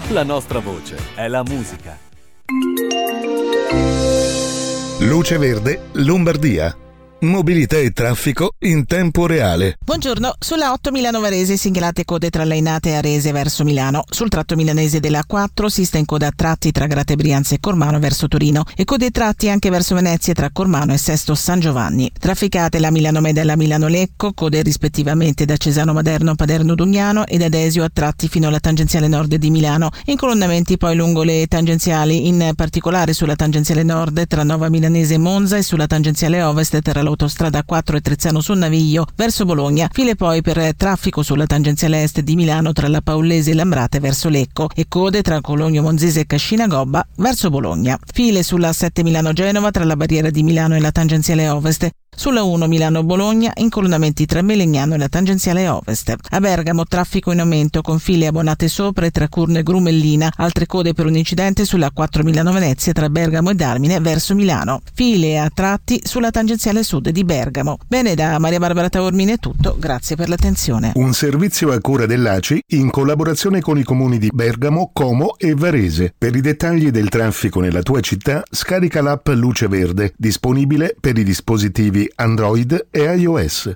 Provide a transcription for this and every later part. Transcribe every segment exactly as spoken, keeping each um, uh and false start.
La nostra voce è la musica. Luce Verde, Lombardia. Mobilità e traffico in tempo reale. Buongiorno, sulla otto Milano Varese segnalate code tra Lainate e Arese verso Milano. Sul tratto milanese della A quattro si sta in coda a tratti tra Grate Brianza e Cormano verso Torino e code e tratti anche verso Venezia tra Cormano e Sesto San Giovanni. Trafficate la Milano Meda e la Milano Lecco, code rispettivamente da Cesano Maderno a Paderno Dugnano e da Desio a tratti fino alla tangenziale nord di Milano. Incolonnamenti poi lungo le tangenziali, in particolare sulla tangenziale nord tra Nova Milanese e Monza e sulla tangenziale ovest tra l'autostrada quattro e Trezzano sul Naviglio verso Bologna. File poi per traffico sulla tangenziale est di Milano tra la Paullese e Lambrate verso Lecco e code tra Cologno Monzese e Cascina Gobba verso Bologna. File sulla sette Milano Genova tra la barriera di Milano e la tangenziale ovest. Sulla uno Milano-Bologna, incolonnamenti tra Melegnano e la tangenziale ovest. A Bergamo traffico in aumento con file abbonate sopra e tra Curno e Grumellina. Altre code per un incidente sulla quattro Milano-Venezia tra Bergamo e Darmine verso Milano. File a tratti sulla tangenziale sud di Bergamo. Bene, da Maria Barbara Taormini è tutto, grazie per l'attenzione. Un servizio a cura dell'A C I in collaborazione con i comuni di Bergamo, Como e Varese. Per i dettagli del traffico nella tua città, scarica l'app Luce Verde, disponibile per i dispositivi Android e iOS.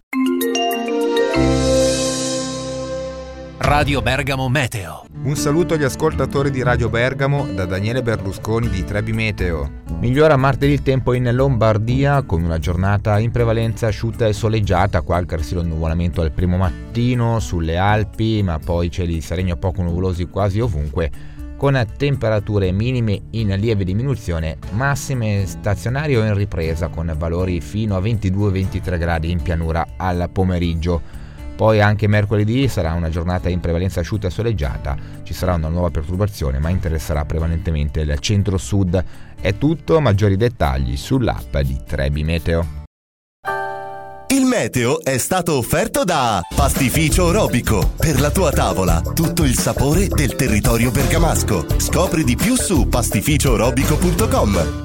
Radio Bergamo Meteo. Un saluto agli ascoltatori di Radio Bergamo da Daniele Berlusconi di Trebi Meteo. Migliora martedì il tempo in Lombardia con una giornata in prevalenza asciutta e soleggiata, qualche resilo nuvolamento al primo mattino sulle Alpi, ma poi cieli sereni poco nuvolosi quasi ovunque, con temperature minime in lieve diminuzione, massime stazionarie o in ripresa con valori fino a ventidue ventitré gradi in pianura al pomeriggio. Poi anche mercoledì sarà una giornata in prevalenza asciutta e soleggiata, ci sarà una nuova perturbazione ma interesserà prevalentemente il centro-sud. È tutto, maggiori dettagli sull'app di Trebi Meteo. Il meteo è stato offerto da Pastificio Orobico. Per la tua tavola, tutto il sapore del territorio bergamasco. Scopri di più su pastificio orobico punto com.